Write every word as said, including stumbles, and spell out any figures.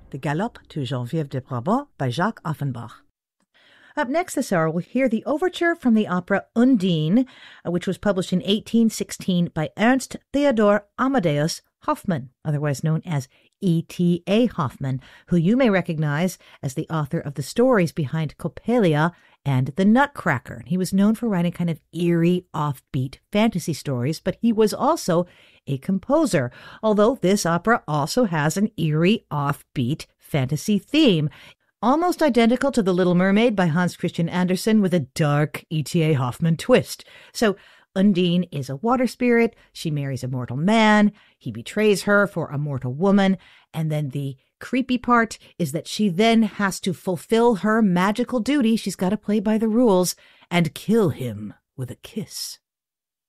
The Galop to Geneviève de Brabant by Jacques Offenbach. Up next this hour, we'll hear the overture from the opera Undine, which was published in eighteen sixteen by Ernst Theodor Amadeus Hoffmann, otherwise known as E T A Hoffmann, who you may recognize as the author of the stories behind Coppelia and The Nutcracker. He was known for writing kind of eerie, offbeat fantasy stories, but he was also a composer, although this opera also has an eerie, offbeat fantasy theme, almost identical to The Little Mermaid by Hans Christian Andersen with a dark E T A Hoffmann twist. So Undine is a water spirit. She marries a mortal man. He betrays her for a mortal woman. And then the creepy part is that she then has to fulfill her magical duty. She's got to play by the rules and kill him with a kiss.